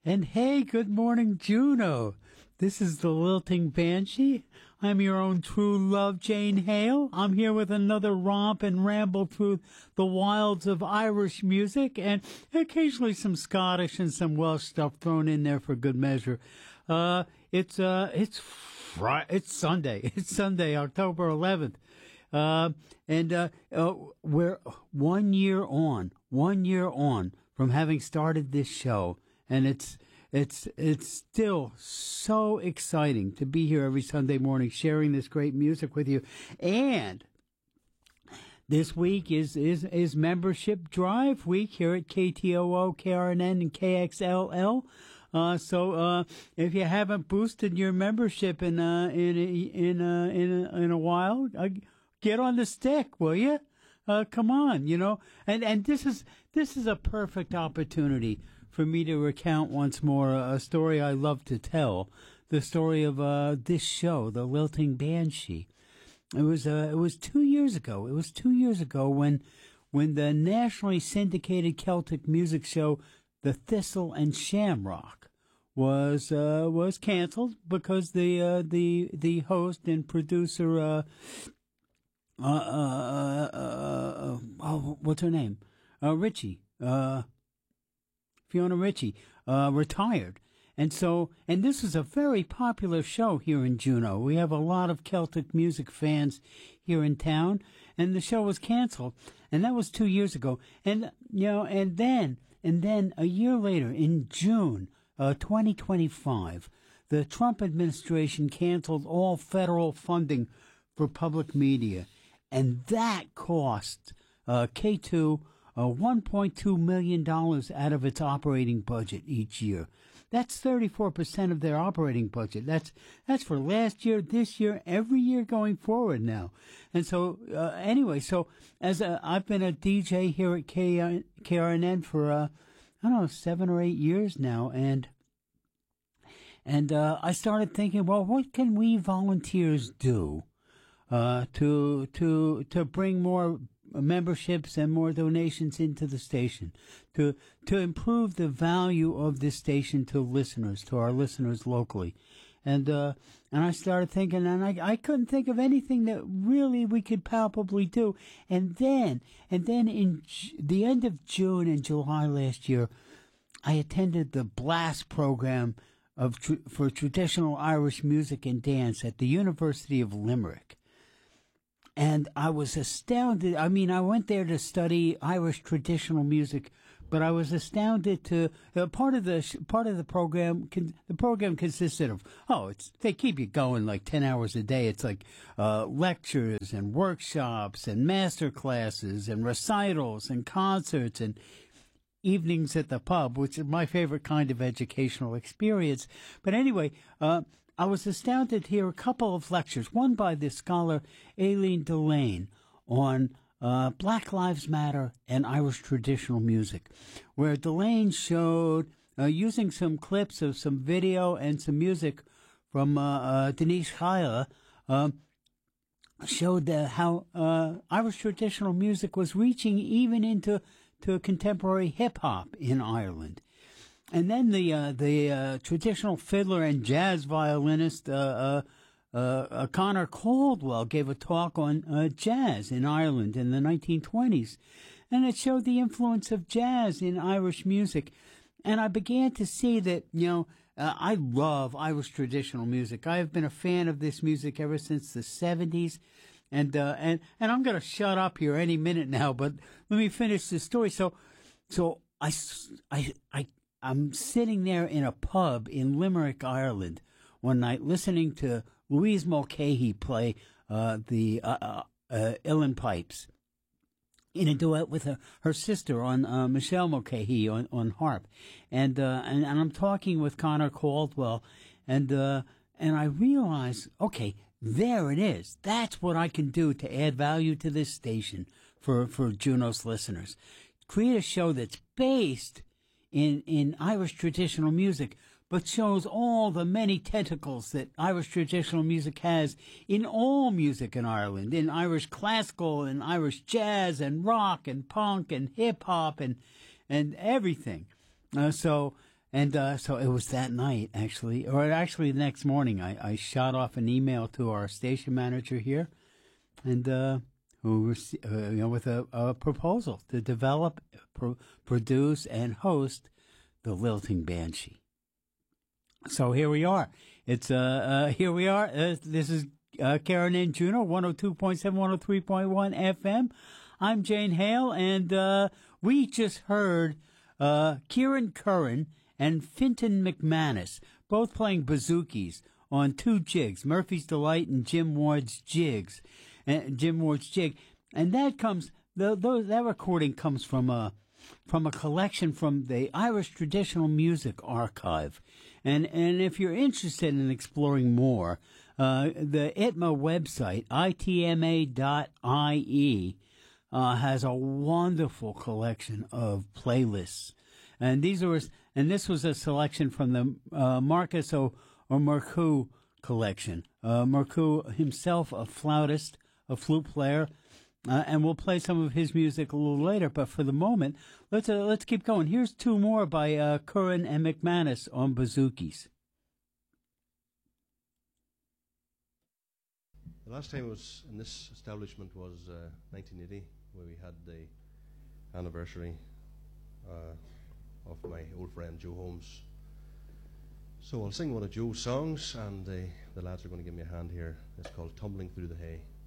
And hey, good morning, Juno. This is the Lilting Banshee. I'm your own true love, Jane Hale. I'm here with another romp and ramble through the wilds of Irish music and occasionally some Scottish and some Welsh stuff thrown in there for good measure. It's Sunday. It's Sunday, October 11th. We're 1 year on from having started this show. And it's still so exciting to be here every Sunday morning sharing this great music with you. And this week is membership drive week here at KTOO, KRNN, and KXLL. So if you haven't boosted your membership in a while, get on the stick, will you? Come on, and this is a perfect opportunity for me to recount once more a story I love to tell, the story of this show, the Lilting Banshee. It was 2 years ago. It was 2 years ago when the nationally syndicated Celtic music show, The Thistle and Shamrock, was canceled because the host and producer what's her name? Fiona Ritchie, retired. And this is a very popular show here in Juneau. We have a lot of Celtic music fans here in town, and the show was canceled. And that was 2 years ago. And then a year later, in June, 2025, the Trump administration canceled all federal funding for public media. And that cost, K2, $1.2 million out of its operating budget each year. That's 34% of their operating budget. That's for last year, this year, every year going forward now. And so, anyway, as I've been a DJ here at KRNN for, 7 or 8 years now, and I started thinking, well, what can we volunteers do, to bring more memberships and more donations into the station, to improve the value of this station to our listeners locally. And I started thinking, and I couldn't think of anything that really we could palpably do. And then in the end of June and July last year, I attended the Blast program for traditional Irish music and dance at the University of Limerick. And I was astounded. I mean, I went there to study Irish traditional music, but I was astounded to part of the program. The program consisted of they keep you going like 10 hours a day. It's like lectures and workshops and master classes and recitals and concerts and evenings at the pub, which is my favorite kind of educational experience. But anyway, I was astounded to hear a couple of lectures, one by the scholar Aileen Delane on Black Lives Matter and Irish traditional music, where Delane showed, using some clips of some video and some music from Denise Chaya, showed how Irish traditional music was reaching even into contemporary hip-hop in Ireland. And then the traditional fiddler and jazz violinist Conor Caldwell gave a talk on jazz in Ireland in the 1920s, and it showed the influence of jazz in Irish music. And I began to see that I love Irish traditional music. I have been a fan of this music ever since the 70s. And I'm going to shut up here any minute now, but let me finish this story. So I'm sitting there in a pub in Limerick, Ireland, one night listening to Louise Mulcahy play the uilleann pipes in a duet with her sister on Michelle Mulcahy on harp, and I'm talking with Conor Caldwell, and I realize, okay, there it is. That's what I can do to add value to this station for Juneau's listeners. Create a show that's based in Irish traditional music, but shows all the many tentacles that Irish traditional music has in all music in Ireland, in Irish classical and Irish jazz and rock and punk and hip hop and everything. So And so it was that night, actually, or actually the next morning. I shot off an email to our station manager here, and with a proposal to develop, produce, and host the Lilting Banshee. So here we are. It's here we are. This is Karen and Juno, 102.7, 103.1 FM. I'm Jane Hale, and we just heard Kieran Curran and Finton McManus, both playing bouzoukis on two jigs, Murphy's Delight and Jim Ward's jig. And that recording comes from a collection from the Irish Traditional Music Archive. And if you're interested in exploring more, the ITMA website, itma.ie, has a wonderful collection of playlists. And this was a selection from the Marcus O'Mercou collection. Mercou himself, a flautist, a flute player, and we'll play some of his music a little later. But for the moment, let's keep going. Here's two more by Curran and McManus on bouzoukis. The last time I was in this establishment was 1980, where we had the anniversary of my old friend Joe Holmes. So I'll sing one of Joe's songs, and the lads are going to give me a hand here. It's called Tumbling Through the Hay.